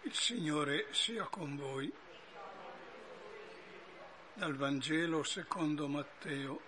Il Signore sia con voi. Dal Vangelo secondo Matteo.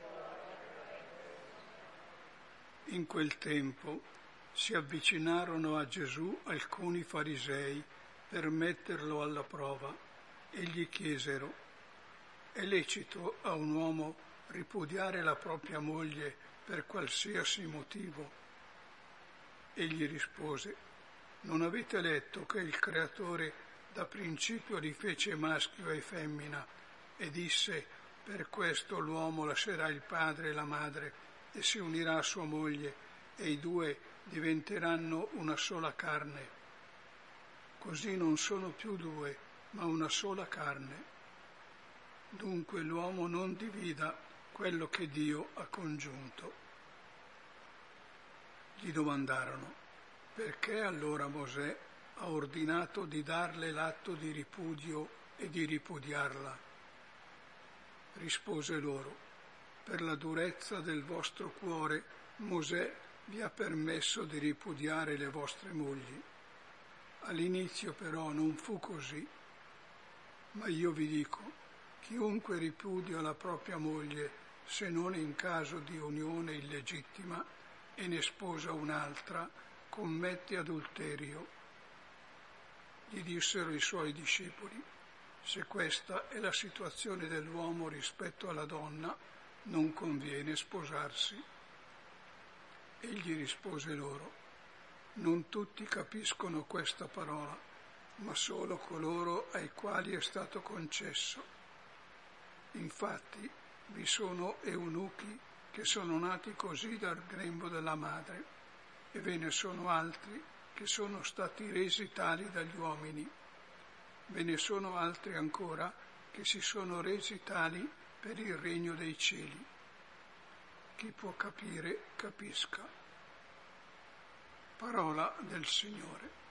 In quel tempo si avvicinarono a Gesù alcuni farisei per metterlo alla prova e gli chiesero: è lecito a un uomo ripudiare la propria moglie per qualsiasi motivo? Egli rispose: non avete letto che il Creatore da principio li fece maschio e femmina e disse: per questo l'uomo lascerà il padre e la madre e si unirà a sua moglie e i due diventeranno una sola carne. Così non sono più due, ma una sola carne. Dunque l'uomo non divida quello che Dio ha congiunto. Gli domandarono: perché allora Mosè ha ordinato di darle l'atto di ripudio e di ripudiarla? Rispose loro: per la durezza del vostro cuore Mosè vi ha permesso di ripudiare le vostre mogli. All'inizio però non fu così. Ma io vi dico: chiunque ripudia la propria moglie, se non in caso di unione illegittima, e ne sposa un'altra, commette adulterio. Gli dissero i suoi discepoli: se questa è la situazione dell'uomo rispetto alla donna, non conviene sposarsi. Egli rispose loro: non tutti capiscono questa parola, ma solo coloro ai quali è stato concesso. Infatti vi sono eunuchi che sono nati così dal grembo della madre, e ve ne sono altri che sono stati resi tali dagli uomini. Ve ne sono altri ancora che si sono resi tali per il regno dei cieli. Chi può capire, capisca. Parola del Signore.